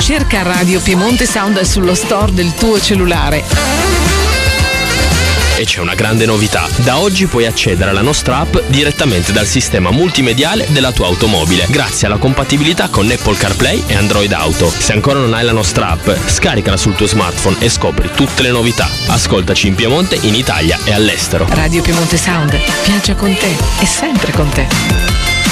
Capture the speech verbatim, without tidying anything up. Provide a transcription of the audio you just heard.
Cerca Radio Piemonte Sound sullo store del tuo cellulare. E c'è una grande novità. Da oggi puoi accedere alla nostra app direttamente dal sistema multimediale della tua automobile, grazie alla compatibilità con Apple CarPlay e Android Auto. Se ancora non hai la nostra app, scaricala sul tuo smartphone e scopri tutte le novità. Ascoltaci in Piemonte, in Italia e all'estero. Radio Piemonte Sound, viaggia con te e sempre con te.